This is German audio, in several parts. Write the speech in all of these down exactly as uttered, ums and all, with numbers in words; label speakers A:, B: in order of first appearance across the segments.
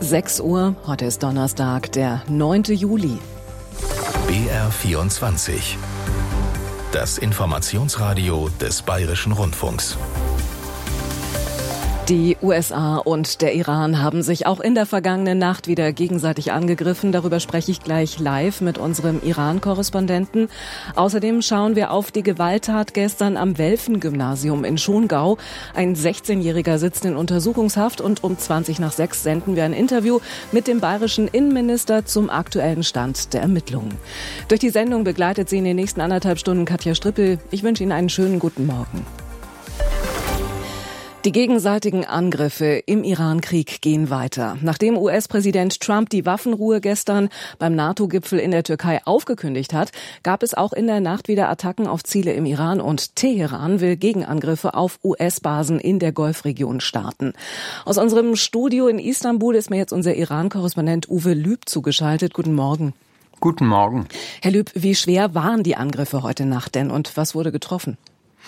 A: sechs Uhr, heute ist Donnerstag, der neunte Juli.
B: B R vierundzwanzig. Das Informationsradio des Bayerischen Rundfunks.
A: Die U S A und der Iran haben sich auch in der vergangenen Nacht wieder gegenseitig angegriffen. Darüber spreche ich gleich live mit unserem Iran-Korrespondenten. Außerdem schauen wir auf die Gewalttat gestern am Welfen-Gymnasium in Schongau. Ein sechzehnjähriger sitzt in Untersuchungshaft und um zwanzig nach sechs senden wir ein Interview mit dem bayerischen Innenminister zum aktuellen Stand der Ermittlungen. Durch die Sendung begleitet Sie in den nächsten anderthalb Stunden Katja Strippel. Ich wünsche Ihnen einen schönen guten Morgen. Die gegenseitigen Angriffe im Iran-Krieg gehen weiter. Nachdem U S-Präsident Trump die Waffenruhe gestern beim NATO-Gipfel in der Türkei aufgekündigt hat, gab es auch in der Nacht wieder Attacken auf Ziele im Iran und Teheran will Gegenangriffe auf U S-Basen in der Golfregion starten. Aus unserem Studio in Istanbul ist mir jetzt unser Iran-Korrespondent Uwe Lüb zugeschaltet. Guten Morgen.
C: Guten Morgen.
A: Herr Lüb, wie schwer waren die Angriffe heute Nacht denn und was wurde getroffen?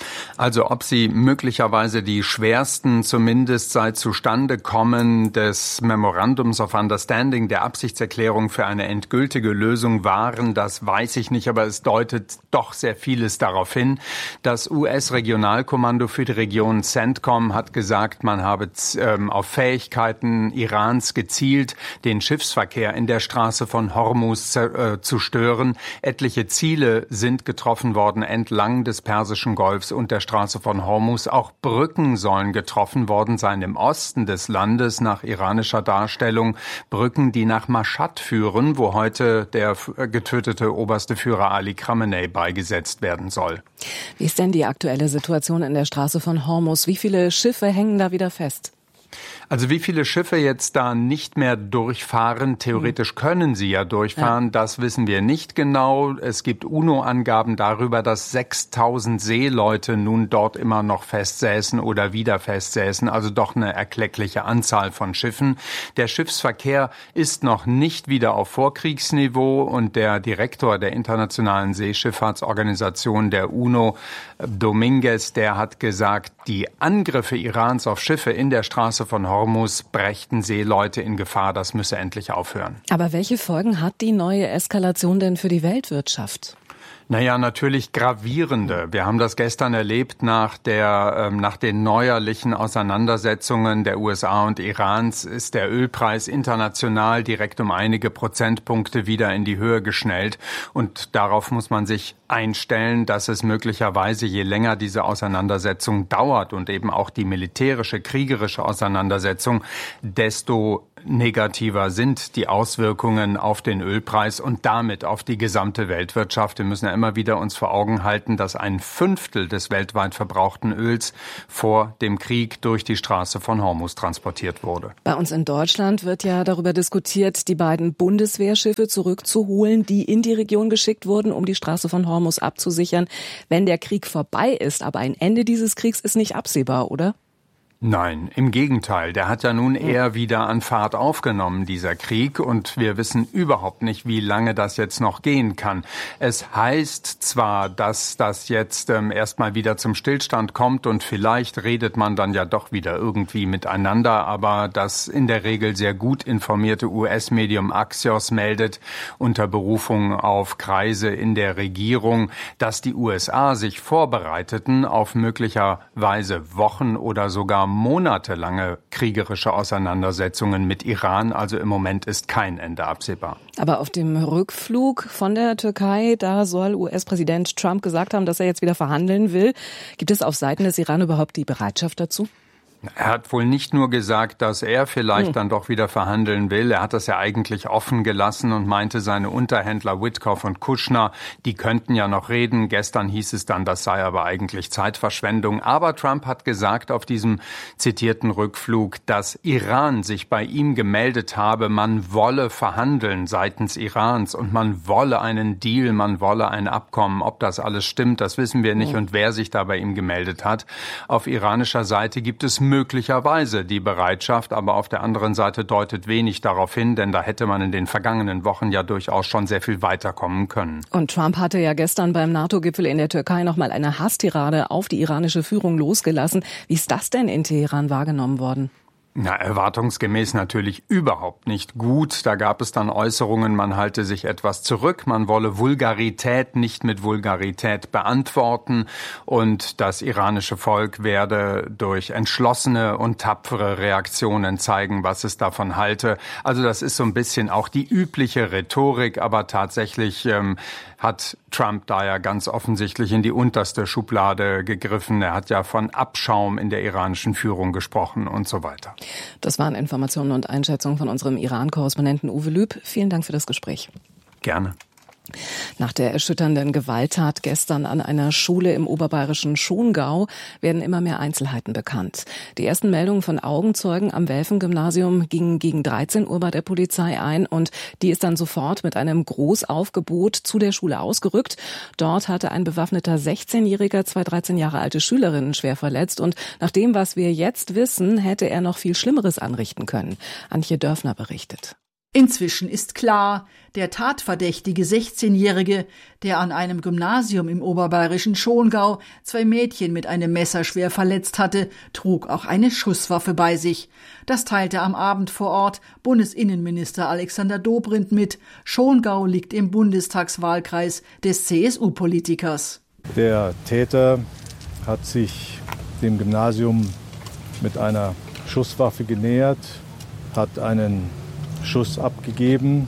C: Also ob sie möglicherweise die schwersten zumindest seit Zustandekommen des Memorandums of Understanding, der Absichtserklärung für eine endgültige Lösung waren, das weiß ich nicht, aber es deutet doch sehr vieles darauf hin. Das U S-Regionalkommando für die Region CENTCOM hat gesagt, man habe ähm, auf Fähigkeiten Irans gezielt, den Schiffsverkehr in der Straße von Hormuz äh, zu stören. Etliche Ziele sind getroffen worden entlang des Persischen Golfs und der Straße von Hormuz. Auch Brücken sollen getroffen worden sein im Osten des Landes nach iranischer Darstellung. Brücken, die nach Mashhad führen, wo heute der getötete oberste Führer Ali Khamenei beigesetzt werden soll.
A: Wie ist denn die aktuelle Situation in der Straße von Hormuz? Wie viele Schiffe hängen da wieder fest?
C: Also wie viele Schiffe jetzt da nicht mehr durchfahren, theoretisch können sie ja durchfahren, ja. Das wissen wir nicht genau. Es gibt UNO-Angaben darüber, dass sechstausend Seeleute nun dort immer noch festsäßen oder wieder festsäßen, also doch eine erkleckliche Anzahl von Schiffen. Der Schiffsverkehr ist noch nicht wieder auf Vorkriegsniveau und der Direktor der Internationalen Seeschifffahrtsorganisation der UNO, Dominguez, der hat gesagt, die Angriffe Irans auf Schiffe in der Straße von Hormuz brächten Seeleute in Gefahr. Das müsse endlich aufhören.
A: Aber welche Folgen hat die neue Eskalation denn für die Weltwirtschaft?
C: Naja, natürlich gravierende. Wir haben das gestern erlebt nach der, ähm, nach den neuerlichen Auseinandersetzungen der U S A und Irans ist der Ölpreis international direkt um einige Prozentpunkte wieder in die Höhe geschnellt. Und darauf muss man sich einstellen, dass es möglicherweise, je länger diese Auseinandersetzung dauert und eben auch die militärische, kriegerische Auseinandersetzung, desto negativer sind die Auswirkungen auf den Ölpreis und damit auf die gesamte Weltwirtschaft. Wir müssen ja immer wieder uns vor Augen halten, dass ein Fünftel des weltweit verbrauchten Öls vor dem Krieg durch die Straße von Hormuz transportiert wurde.
A: Bei uns in Deutschland wird ja darüber diskutiert, die beiden Bundeswehrschiffe zurückzuholen, die in die Region geschickt wurden, um die Straße von Hormuz abzusichern, wenn der Krieg vorbei ist. Aber ein Ende dieses Kriegs ist nicht absehbar, oder?
C: Nein, im Gegenteil. Der hat ja nun eher wieder an Fahrt aufgenommen, dieser Krieg. Und wir wissen überhaupt nicht, wie lange das jetzt noch gehen kann. Es heißt zwar, dass das jetzt ähm, erstmal wieder zum Stillstand kommt und vielleicht redet man dann ja doch wieder irgendwie miteinander. Aber das in der Regel sehr gut informierte U S-Medium Axios meldet unter Berufung auf Kreise in der Regierung, dass die U S A sich vorbereiteten auf möglicherweise Wochen oder sogar monatelange kriegerische Auseinandersetzungen mit Iran. Also im Moment ist kein Ende absehbar.
A: Aber auf dem Rückflug von der Türkei, da soll U S-Präsident Trump gesagt haben, dass er jetzt wieder verhandeln will. Gibt es auf Seiten des Iran überhaupt die Bereitschaft dazu?
C: Er hat wohl nicht nur gesagt, dass er vielleicht
A: hm.
C: dann doch wieder verhandeln will. Er hat das ja eigentlich offen gelassen und meinte, seine Unterhändler Witkoff und Kushner, die könnten ja noch reden. Gestern hieß es dann, das sei aber eigentlich Zeitverschwendung. Aber Trump hat gesagt auf diesem zitierten Rückflug, dass Iran sich bei ihm gemeldet habe, man wolle verhandeln seitens Irans und man wolle einen Deal, man wolle ein Abkommen. Ob das alles stimmt, das wissen wir nicht. Hm. Und wer sich da bei ihm gemeldet hat. Auf iranischer Seite gibt es möglicherweise die Bereitschaft, aber auf der anderen Seite deutet wenig darauf hin, denn da hätte man in den vergangenen Wochen ja durchaus schon sehr viel weiterkommen können.
A: Und Trump hatte ja gestern beim NATO-Gipfel in der Türkei nochmal eine Hasstirade auf die iranische Führung losgelassen. Wie ist das denn in Teheran wahrgenommen worden?
C: Na, erwartungsgemäß natürlich überhaupt nicht gut. Da gab es dann Äußerungen, man halte sich etwas zurück, man wolle Vulgarität nicht mit Vulgarität beantworten und das iranische Volk werde durch entschlossene und tapfere Reaktionen zeigen, was es davon halte. Also das ist so ein bisschen auch die übliche Rhetorik, aber tatsächlich ähm, hat Trump da ja ganz offensichtlich in die unterste Schublade gegriffen. Er hat ja von Abschaum in der iranischen Führung gesprochen und so weiter.
A: Das waren Informationen und Einschätzungen von unserem Iran-Korrespondenten Uwe Lüb. Vielen Dank für das Gespräch.
C: Gerne.
A: Nach der erschütternden Gewalttat gestern an einer Schule im oberbayerischen Schongau werden immer mehr Einzelheiten bekannt. Die ersten Meldungen von Augenzeugen am Welfen-Gymnasium gingen gegen dreizehn Uhr bei der Polizei ein und die ist dann sofort mit einem Großaufgebot zu der Schule ausgerückt. Dort hatte ein bewaffneter sechzehnjähriger zwei dreizehn Jahre alte Schülerinnen schwer verletzt und nach dem, was wir jetzt wissen, hätte er noch viel Schlimmeres anrichten können. Antje Dörfner berichtet.
D: Inzwischen ist klar, der tatverdächtige sechzehnjährige, der an einem Gymnasium im oberbayerischen Schongau zwei Mädchen mit einem Messer schwer verletzt hatte, trug auch eine Schusswaffe bei sich. Das teilte am Abend vor Ort Bundesinnenminister Alexander Dobrindt mit. Schongau liegt im Bundestagswahlkreis des C S U-Politikers.
E: Der Täter hat sich dem Gymnasium mit einer Schusswaffe genähert, hat einen Schuss abgegeben,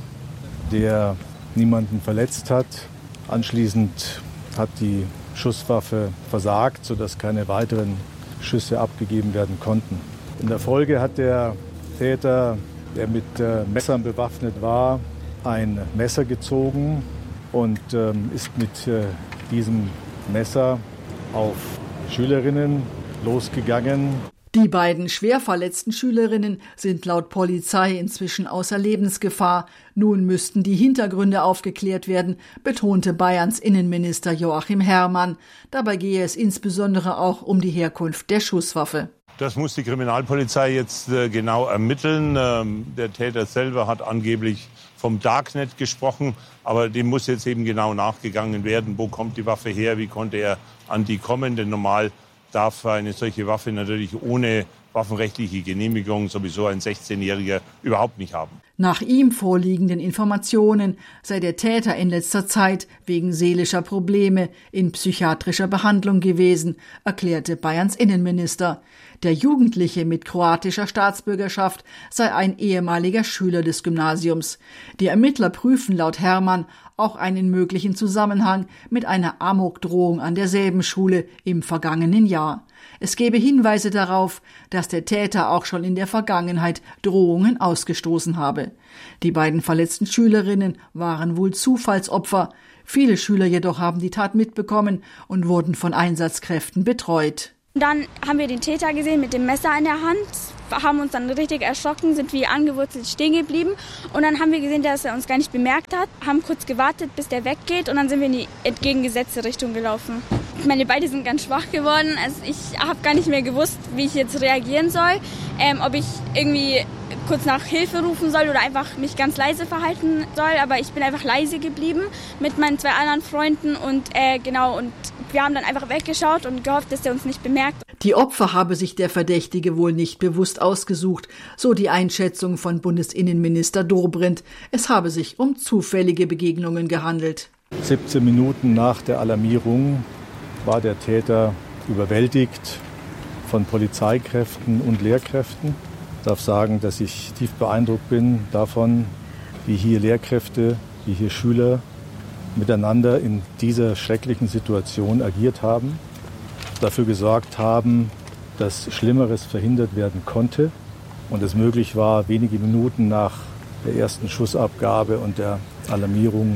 E: der niemanden verletzt hat. Anschließend hat die Schusswaffe versagt, sodass keine weiteren Schüsse abgegeben werden konnten. In der Folge hat der Täter, der mit äh, Messern bewaffnet war, ein Messer gezogen und ähm, ist mit äh, diesem Messer auf Schülerinnen losgegangen.
D: Die beiden schwer verletzten Schülerinnen sind laut Polizei inzwischen außer Lebensgefahr. Nun müssten die Hintergründe aufgeklärt werden, betonte Bayerns Innenminister Joachim Herrmann. Dabei gehe es insbesondere auch um die Herkunft der Schusswaffe.
F: Das muss die Kriminalpolizei jetzt äh, genau ermitteln. Ähm, der Täter selber hat angeblich vom Darknet gesprochen, aber dem muss jetzt eben genau nachgegangen werden. Wo kommt die Waffe her? Wie konnte er an die kommen? Denn normal darf eine solche Waffe natürlich ohne waffenrechtliche Genehmigung sowieso ein sechzehnjähriger überhaupt nicht haben.
D: Nach ihm vorliegenden Informationen sei der Täter in letzter Zeit wegen seelischer Probleme in psychiatrischer Behandlung gewesen, erklärte Bayerns Innenminister. Der Jugendliche mit kroatischer Staatsbürgerschaft sei ein ehemaliger Schüler des Gymnasiums. Die Ermittler prüfen laut Herrmann auch einen möglichen Zusammenhang mit einer Amokdrohung an derselben Schule im vergangenen Jahr. Es gebe Hinweise darauf, dass der Täter auch schon in der Vergangenheit Drohungen ausgestoßen habe. Die beiden verletzten Schülerinnen waren wohl Zufallsopfer. Viele Schüler jedoch haben die Tat mitbekommen und wurden von Einsatzkräften betreut.
G: Dann haben wir den Täter gesehen mit dem Messer in der Hand, haben uns dann richtig erschrocken, sind wie angewurzelt stehen geblieben und dann haben wir gesehen, dass er uns gar nicht bemerkt hat, haben kurz gewartet, bis der weggeht und dann sind wir in die entgegengesetzte Richtung gelaufen. Meine Beine sind ganz schwach geworden, also ich habe gar nicht mehr gewusst, wie ich jetzt reagieren soll, ähm, ob ich irgendwie kurz nach Hilfe rufen soll oder einfach mich ganz leise verhalten soll, aber ich bin einfach leise geblieben mit meinen zwei anderen Freunden und äh, genau und wir haben dann einfach weggeschaut und gehofft, dass er uns nicht bemerkt.
D: Die Opfer habe sich der Verdächtige wohl nicht bewusst ausgesucht, so die Einschätzung von Bundesinnenminister Dobrindt. Es habe sich um zufällige Begegnungen gehandelt.
E: siebzehn Minuten nach der Alarmierung war der Täter überwältigt von Polizeikräften und Lehrkräften. Ich darf sagen, dass ich tief beeindruckt bin davon, wie hier Lehrkräfte, wie hier Schüler miteinander in dieser schrecklichen Situation agiert haben, dafür gesorgt haben, dass Schlimmeres verhindert werden konnte und es möglich war, wenige Minuten nach der ersten Schussabgabe und der Alarmierung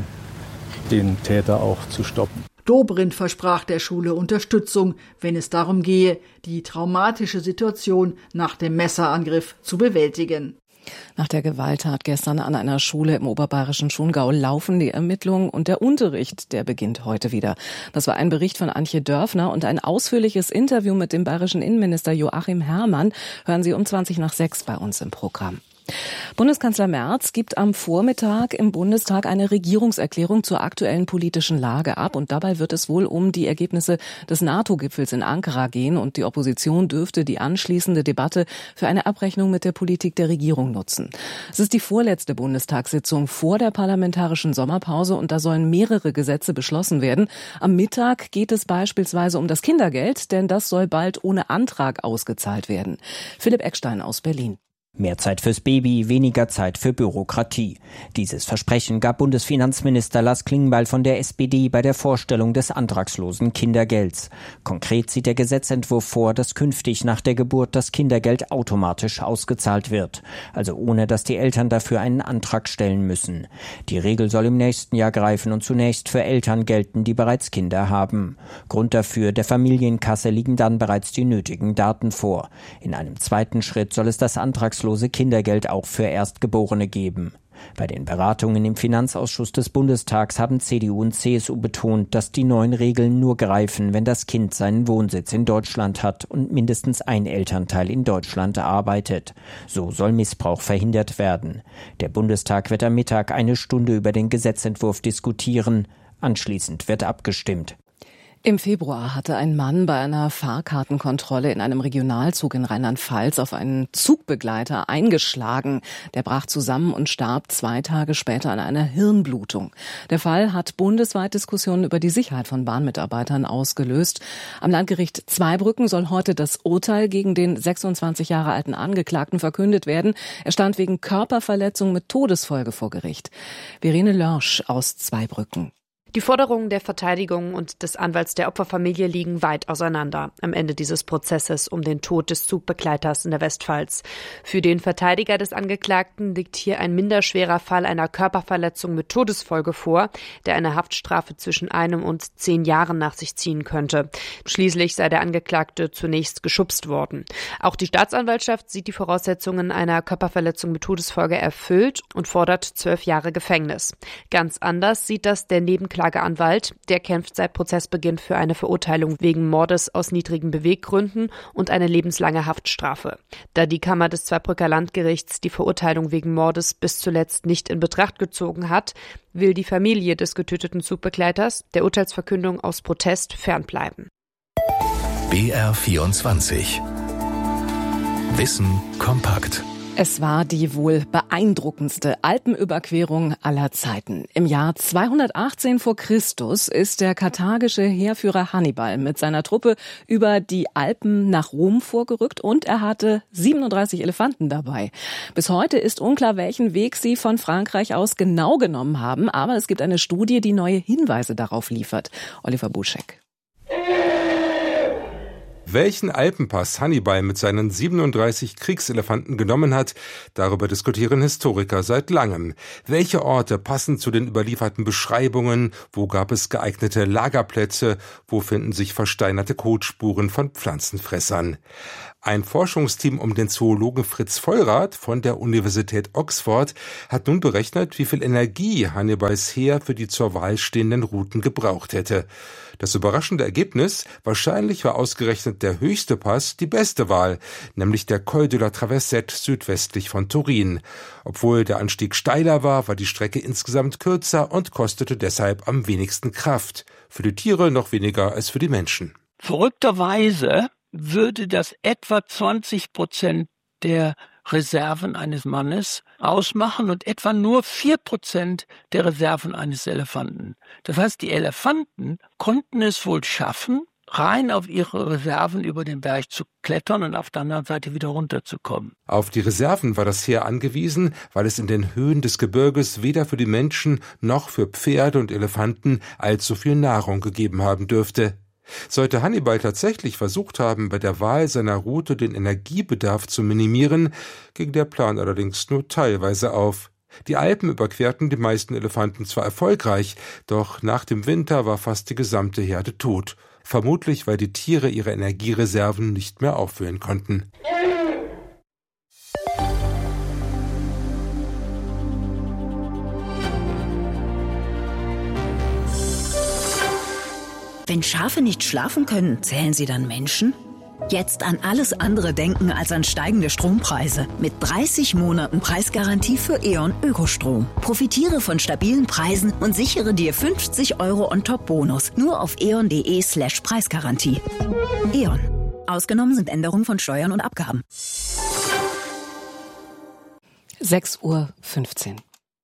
E: den Täter auch zu stoppen.
D: Dobrindt versprach der Schule Unterstützung, wenn es darum gehe, die traumatische Situation nach dem Messerangriff zu bewältigen.
A: Nach der Gewalttat gestern an einer Schule im oberbayerischen Schongau laufen die Ermittlungen und der Unterricht, der beginnt heute wieder. Das war ein Bericht von Antje Dörfner und ein ausführliches Interview mit dem bayerischen Innenminister Joachim Herrmann hören Sie um zwanzig nach sechs bei uns im Programm. Bundeskanzler Merz gibt am Vormittag im Bundestag eine Regierungserklärung zur aktuellen politischen Lage ab. Und dabei wird es wohl um die Ergebnisse des NATO-Gipfels in Ankara gehen. Und die Opposition dürfte die anschließende Debatte für eine Abrechnung mit der Politik der Regierung nutzen. Es ist die vorletzte Bundestagssitzung vor der parlamentarischen Sommerpause und da sollen mehrere Gesetze beschlossen werden. Am Mittag geht es beispielsweise um das Kindergeld, denn das soll bald ohne Antrag ausgezahlt werden. Philipp Eckstein aus Berlin.
H: Mehr Zeit fürs Baby, weniger Zeit für Bürokratie. Dieses Versprechen gab Bundesfinanzminister Lars Klingbeil von der S P D bei der Vorstellung des antragslosen Kindergelds. Konkret sieht der Gesetzentwurf vor, dass künftig nach der Geburt das Kindergeld automatisch ausgezahlt wird. Also ohne, dass die Eltern dafür einen Antrag stellen müssen. Die Regel soll im nächsten Jahr greifen und zunächst für Eltern gelten, die bereits Kinder haben. Grund dafür, der Familienkasse liegen dann bereits die nötigen Daten vor. In einem zweiten Schritt soll es das antragslose Kindergeld auch für Erstgeborene geben. Bei den Beratungen im Finanzausschuss des Bundestags haben C D U und C S U betont, dass die neuen Regeln nur greifen, wenn das Kind seinen Wohnsitz in Deutschland hat und mindestens ein Elternteil in Deutschland arbeitet. So soll Missbrauch verhindert werden. Der Bundestag wird am Mittag eine Stunde über den Gesetzentwurf diskutieren. Anschließend wird abgestimmt.
A: Im Februar hatte ein Mann bei einer Fahrkartenkontrolle in einem Regionalzug in Rheinland-Pfalz auf einen Zugbegleiter eingeschlagen. Der brach zusammen und starb zwei Tage später an einer Hirnblutung. Der Fall hat bundesweit Diskussionen über die Sicherheit von Bahnmitarbeitern ausgelöst. Am Landgericht Zweibrücken soll heute das Urteil gegen den sechsundzwanzig Jahre alten Angeklagten verkündet werden. Er stand wegen Körperverletzung mit Todesfolge vor Gericht. Verene Lörsch aus Zweibrücken.
I: Die Forderungen der Verteidigung und des Anwalts der Opferfamilie liegen weit auseinander am Ende dieses Prozesses um den Tod des Zugbegleiters in der Westpfalz. Für den Verteidiger des Angeklagten liegt hier ein minderschwerer Fall einer Körperverletzung mit Todesfolge vor, der eine Haftstrafe zwischen einem und zehn Jahren nach sich ziehen könnte. Schließlich sei der Angeklagte zunächst geschubst worden. Auch die Staatsanwaltschaft sieht die Voraussetzungen einer Körperverletzung mit Todesfolge erfüllt und fordert zwölf Jahre Gefängnis. Ganz anders sieht das der Nebenklagende Anwalt, der kämpft seit Prozessbeginn für eine Verurteilung wegen Mordes aus niedrigen Beweggründen und eine lebenslange Haftstrafe. Da die Kammer des Zweibrücker Landgerichts die Verurteilung wegen Mordes bis zuletzt nicht in Betracht gezogen hat, will die Familie des getöteten Zugbegleiters der Urteilsverkündung aus Protest fernbleiben.
B: B R vierundzwanzig. Wissen kompakt.
A: Es war die wohl beeindruckendste Alpenüberquerung aller Zeiten. Im Jahr zweihundertachtzehn vor Christus ist der karthagische Heerführer Hannibal mit seiner Truppe über die Alpen nach Rom vorgerückt und er hatte siebenunddreißig Elefanten dabei. Bis heute ist unklar, welchen Weg sie von Frankreich aus genau genommen haben, aber es gibt eine Studie, die neue Hinweise darauf liefert. Oliver Buschek.
J: Welchen Alpenpass Hannibal mit seinen siebenunddreißig Kriegselefanten genommen hat, darüber diskutieren Historiker seit langem. Welche Orte passen zu den überlieferten Beschreibungen? Wo gab es geeignete Lagerplätze? Wo finden sich versteinerte Kotspuren von Pflanzenfressern? Ein Forschungsteam um den Zoologen Fritz Vollrath von der Universität Oxford hat nun berechnet, wie viel Energie Hannibals Heer für die zur Wahl stehenden Routen gebraucht hätte. Das überraschende Ergebnis: Wahrscheinlich war ausgerechnet der höchste Pass die beste Wahl, nämlich der Col de la Traversette südwestlich von Turin. Obwohl der Anstieg steiler war, war die Strecke insgesamt kürzer und kostete deshalb am wenigsten Kraft. Für die Tiere noch weniger als für die Menschen.
K: Verrückterweise würde das etwa zwanzig Prozent der Reserven eines Mannes ausmachen und etwa nur vier Prozent der Reserven eines Elefanten. Das heißt, die Elefanten konnten es wohl schaffen, rein auf ihre Reserven über den Berg zu klettern und auf der anderen Seite wieder runterzukommen.
J: Auf die Reserven war das Heer angewiesen, weil es in den Höhen des Gebirges weder für die Menschen noch für Pferde und Elefanten allzu viel Nahrung gegeben haben dürfte. Sollte Hannibal tatsächlich versucht haben, bei der Wahl seiner Route den Energiebedarf zu minimieren, ging der Plan allerdings nur teilweise auf. Die Alpen überquerten die meisten Elefanten zwar erfolgreich, doch nach dem Winter war fast die gesamte Herde tot. Vermutlich, weil die Tiere ihre Energiereserven nicht mehr auffüllen konnten.
L: Wenn Schafe nicht schlafen können, zählen sie dann Menschen? Jetzt an alles andere denken als an steigende Strompreise. Mit dreißig Monaten Preisgarantie für E.ON Ökostrom. Profitiere von stabilen Preisen und sichere dir fünfzig Euro On-Top-Bonus. Nur auf eon.de slash Preisgarantie. E.ON. Ausgenommen sind Änderungen von Steuern und Abgaben.
A: sechs Uhr fünfzehn.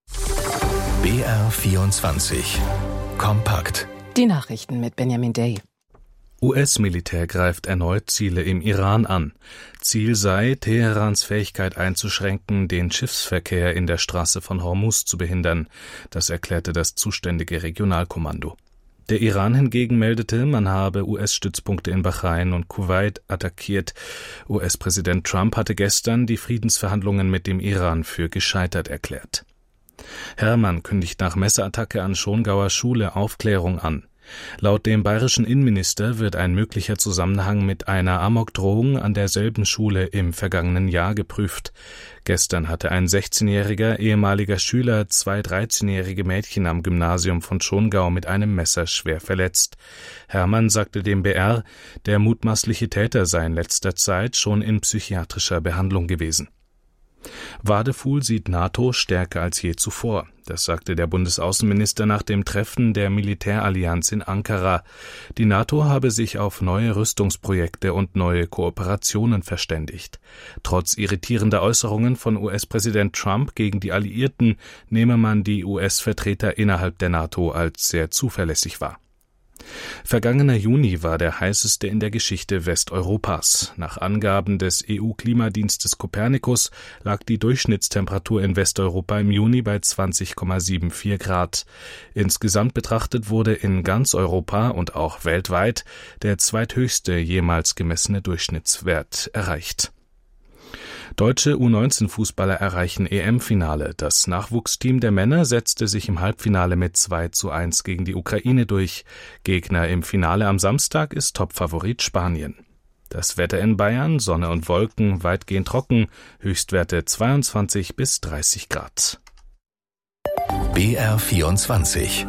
B: B R vierundzwanzig. Kompakt.
A: Die Nachrichten mit Benjamin Day.
M: U S-Militär greift erneut Ziele im Iran an. Ziel sei, Teherans Fähigkeit einzuschränken, den Schiffsverkehr in der Straße von Hormuz zu behindern. Das erklärte das zuständige Regionalkommando. Der Iran hingegen meldete, man habe U S-Stützpunkte in Bahrain und Kuwait attackiert. U S-Präsident Trump hatte gestern die Friedensverhandlungen mit dem Iran für gescheitert erklärt. Hermann kündigt nach Messerattacke an Schongauer Schule Aufklärung an. Laut dem bayerischen Innenminister wird ein möglicher Zusammenhang mit einer Amokdrohung an derselben Schule im vergangenen Jahr geprüft. Gestern hatte ein sechzehnjähriger ehemaliger Schüler zwei dreizehnjährige Mädchen am Gymnasium von Schongau mit einem Messer schwer verletzt. Hermann sagte dem B R, der mutmaßliche Täter sei in letzter Zeit schon in psychiatrischer Behandlung gewesen. Wadefuhl sieht NATO stärker als je zuvor. Das sagte der Bundesaußenminister nach dem Treffen der Militärallianz in Ankara. Die NATO habe sich auf neue Rüstungsprojekte und neue Kooperationen verständigt. Trotz irritierender Äußerungen von U S-Präsident Trump gegen die Alliierten nehme man die U S-Vertreter innerhalb der NATO als sehr zuverlässig wahr. Vergangener Juni war der heißeste in der Geschichte Westeuropas. Nach Angaben des E U-Klimadienstes Copernicus lag die Durchschnittstemperatur in Westeuropa im Juni bei zwanzig Komma vierundsiebzig Grad. Insgesamt betrachtet wurde in ganz Europa und auch weltweit der zweithöchste jemals gemessene Durchschnittswert erreicht. Deutsche U neunzehn Fußballer erreichen E M-Finale. Das Nachwuchsteam der Männer setzte sich im Halbfinale mit zwei zu eins gegen die Ukraine durch. Gegner im Finale am Samstag ist Topfavorit Spanien. Das Wetter in Bayern, Sonne und Wolken, weitgehend trocken, Höchstwerte zweiundzwanzig bis dreißig Grad.
B: B R vierundzwanzig.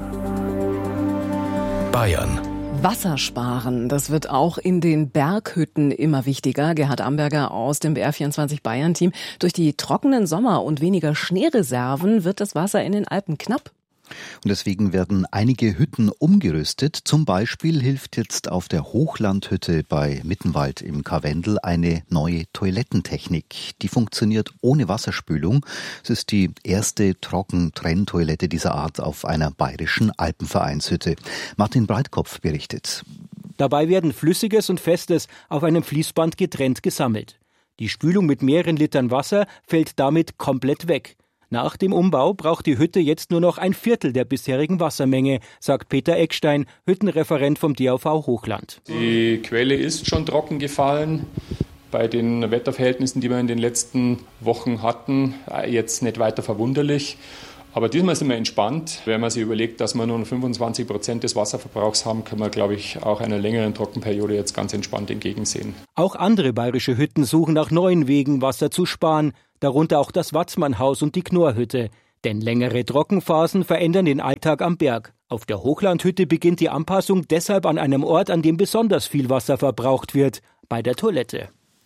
B: Bayern.
A: Wasser sparen, das wird auch in den Berghütten immer wichtiger. Gerhard Amberger aus dem B R vierundzwanzig Bayern-Team. Durch die trockenen Sommer und weniger Schneereserven wird das Wasser in den Alpen knapp.
N: Und deswegen werden einige Hütten umgerüstet. Zum Beispiel hilft jetzt auf der Hochlandhütte bei Mittenwald im Karwendel eine neue Toilettentechnik. Die funktioniert ohne Wasserspülung. Es ist die erste Trockentrenntoilette dieser Art auf einer bayerischen Alpenvereinshütte. Martin Breitkopf berichtet.
O: Dabei werden Flüssiges und Festes auf einem Fließband getrennt gesammelt. Die Spülung mit mehreren Litern Wasser fällt damit komplett weg. Nach dem Umbau braucht die Hütte jetzt nur noch ein Viertel der bisherigen Wassermenge, sagt Peter Eckstein, Hüttenreferent vom D A V Hochland.
P: Die Quelle ist schon trocken gefallen. Bei den Wetterverhältnissen, die wir in den letzten Wochen hatten, jetzt nicht weiter verwunderlich. Aber diesmal sind wir entspannt. Wenn man sich überlegt, dass wir nur noch fünfundzwanzig Prozent des Wasserverbrauchs haben, können wir, glaube ich, auch einer längeren Trockenperiode jetzt ganz entspannt entgegensehen.
O: Auch andere bayerische Hütten suchen nach neuen Wegen, Wasser zu sparen. Darunter auch das Watzmannhaus und die Knorrhütte. Denn längere Trockenphasen verändern den Alltag am Berg. Auf der Hochlandhütte beginnt die Anpassung deshalb an einem Ort, an dem besonders viel Wasser verbraucht wird, bei der Toilette.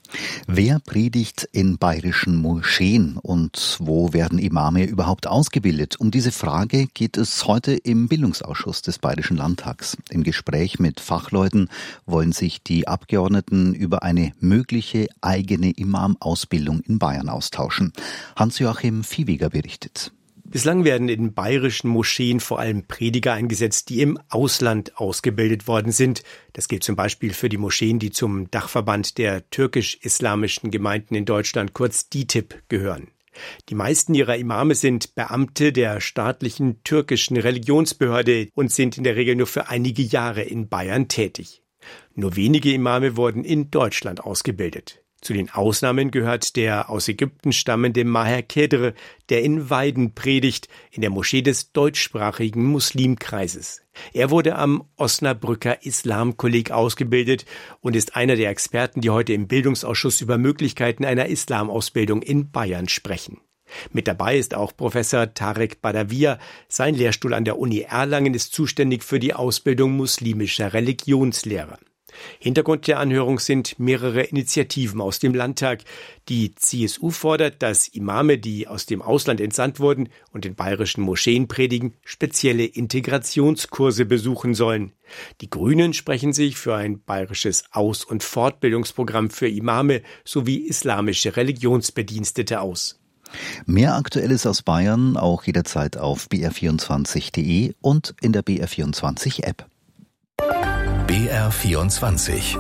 N: Wer predigt in bayerischen Moscheen und wo werden Imame überhaupt ausgebildet? Um diese Frage geht es heute im Bildungsausschuss des Bayerischen Landtags. Im Gespräch mit Fachleuten wollen sich die Abgeordneten über eine mögliche eigene Imam-Ausbildung in Bayern austauschen. Hans-Joachim Viehweger berichtet.
Q: Bislang werden in bayerischen Moscheen vor allem Prediger eingesetzt, die im Ausland ausgebildet worden sind. Das gilt zum Beispiel für die Moscheen, die zum Dachverband der türkisch-islamischen Gemeinden in Deutschland, kurz D I T I B, gehören. Die meisten ihrer Imame sind Beamte der staatlichen türkischen Religionsbehörde und sind in der Regel nur für einige Jahre in Bayern tätig. Nur wenige Imame wurden in Deutschland ausgebildet. Zu den Ausnahmen gehört der aus Ägypten stammende Maher Kedr, der in Weiden predigt, in der Moschee des deutschsprachigen Muslimkreises. Er wurde am Osnabrücker Islamkolleg ausgebildet und ist einer der Experten, die heute im Bildungsausschuss über Möglichkeiten einer Islamausbildung in Bayern sprechen. Mit dabei ist auch Professor Tarek Badawiya. Sein Lehrstuhl an der Uni Erlangen ist zuständig für die Ausbildung muslimischer Religionslehrer. Hintergrund der Anhörung sind mehrere Initiativen aus dem Landtag. Die C S U fordert, dass Imame, die aus dem Ausland entsandt wurden und in bayerischen Moscheen predigen, spezielle Integrationskurse besuchen sollen. Die Grünen sprechen sich für ein bayerisches Aus- und Fortbildungsprogramm für Imame sowie islamische Religionsbedienstete aus.
N: Mehr Aktuelles aus Bayern auch jederzeit auf b r vierundzwanzig punkt d e und in der B R vierundzwanzig App.
B: B R vierundzwanzig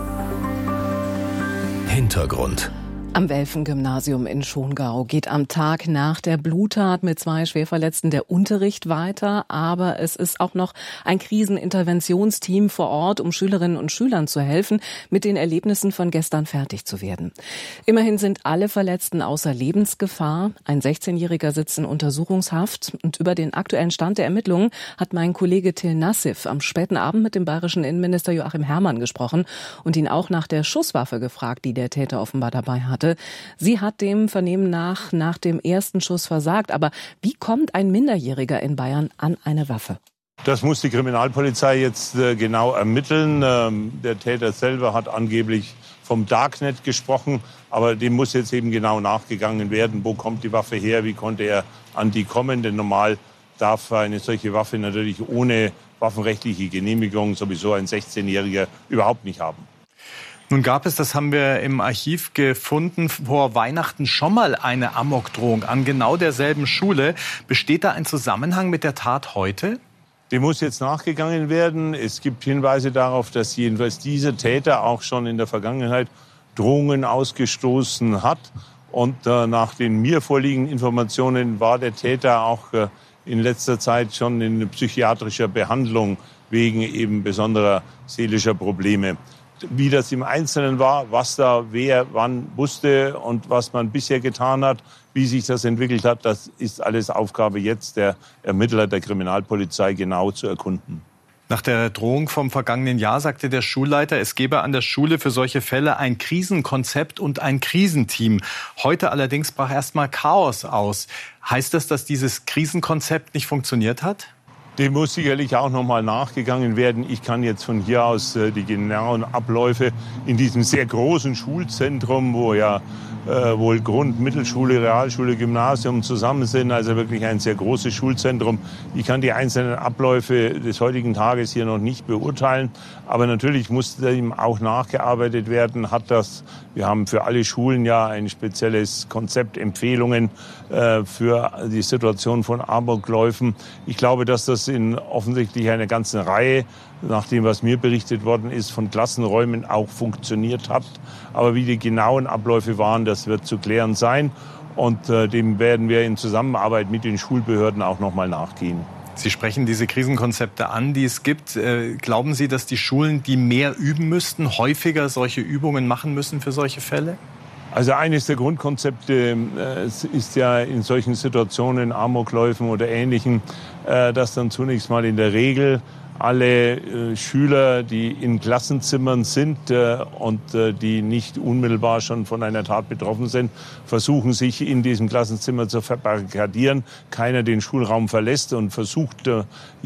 B: Hintergrund.
A: Am Welfen-Gymnasium in Schongau geht am Tag nach der Bluttat mit zwei Schwerverletzten der Unterricht weiter, aber es ist auch noch ein Kriseninterventionsteam vor Ort, um Schülerinnen und Schülern zu helfen, mit den Erlebnissen von gestern fertig zu werden. Immerhin sind alle Verletzten außer Lebensgefahr. Ein sechzehnjähriger sitzt in Untersuchungshaft und über den aktuellen Stand der Ermittlungen hat mein Kollege Till Nassif am späten Abend mit dem bayerischen Innenminister Joachim Herrmann gesprochen und ihn auch nach der Schusswaffe gefragt, die der Täter offenbar dabei hatte. Sie hat dem Vernehmen nach nach dem ersten Schuss versagt. Aber wie kommt ein Minderjähriger in Bayern an eine Waffe?
F: Das muss die Kriminalpolizei jetzt äh, genau ermitteln. Ähm, der Täter selber hat angeblich vom Darknet gesprochen. Aber dem muss jetzt eben genau nachgegangen werden. Wo kommt die Waffe her? Wie konnte er an die kommen? Denn normal darf eine solche Waffe natürlich ohne waffenrechtliche Genehmigung sowieso ein sechzehnjähriger überhaupt nicht haben.
R: Nun gab es, das haben wir im Archiv gefunden, vor Weihnachten schon mal eine Amokdrohung an genau derselben Schule. Besteht da ein Zusammenhang mit der Tat heute?
F: Dem muss jetzt nachgegangen werden. Es gibt Hinweise darauf, dass jedenfalls dieser Täter auch schon in der Vergangenheit Drohungen ausgestoßen hat. Und äh, nach den mir vorliegenden Informationen war der Täter auch äh, in letzter Zeit schon in psychiatrischer Behandlung wegen eben besonderer seelischer Probleme. Wie das im Einzelnen war, was da wer wann wusste und was man bisher getan hat, wie sich das entwickelt hat, das ist alles Aufgabe jetzt der Ermittler der Kriminalpolizei genau zu erkunden.
R: Nach der Drohung vom vergangenen Jahr sagte der Schulleiter, es gebe an der Schule für solche Fälle ein Krisenkonzept und ein Krisenteam. Heute allerdings brach erstmal Chaos aus. Heißt das, dass dieses Krisenkonzept nicht funktioniert hat?
F: Dem muss sicherlich auch noch mal nachgegangen werden. Ich kann jetzt von hier aus äh, die genauen Abläufe in diesem sehr großen Schulzentrum, wo ja äh, wohl Grund-, Mittelschule, Realschule, Gymnasium zusammen sind, also wirklich ein sehr großes Schulzentrum. Ich kann die einzelnen Abläufe des heutigen Tages hier noch nicht beurteilen, aber natürlich muss ihm auch nachgearbeitet werden. Hat das, wir haben für alle Schulen ja ein spezielles Konzept, Empfehlungen äh, für die Situation von Amokläufen. Ich glaube, dass das in offensichtlich einer ganzen Reihe, nach dem, was mir berichtet worden ist, von Klassenräumen auch funktioniert hat. Aber wie die genauen Abläufe waren, das wird zu klären sein. Und äh, dem werden wir in Zusammenarbeit mit den Schulbehörden auch noch mal nachgehen.
R: Sie sprechen diese Krisenkonzepte an, die es gibt. Äh, glauben Sie, dass die Schulen die mehr üben müssten, häufiger solche Übungen machen müssen für solche Fälle?
F: Also eines der Grundkonzepte äh, ist ja in solchen Situationen, Amokläufen oder Ähnlichem, äh, dass dann zunächst mal in der Regel alle äh, Schüler, die in Klassenzimmern sind äh, und äh, die nicht unmittelbar schon von einer Tat betroffen sind, versuchen sich in diesem Klassenzimmer zu verbarrikadieren. Keiner den Schulraum verlässt und versucht, äh,